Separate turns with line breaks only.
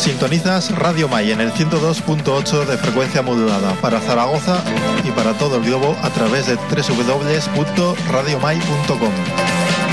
Sintonizas Radio Mai en el 102.8 de frecuencia modulada para Zaragoza y para todo el globo a través de www.radiomai.com.